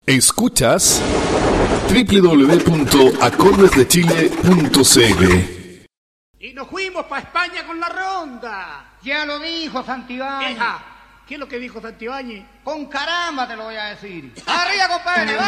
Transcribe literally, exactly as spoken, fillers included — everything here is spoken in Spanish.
Escuchas doble u doble u doble u punto acordes de chile punto c l. Y nos fuimos para España con la ronda. Ya lo dijo Santibáñez. Eja, ¿qué es lo que dijo Santibáñez? Con caramba te lo voy a decir. ¡Arriba, compadre!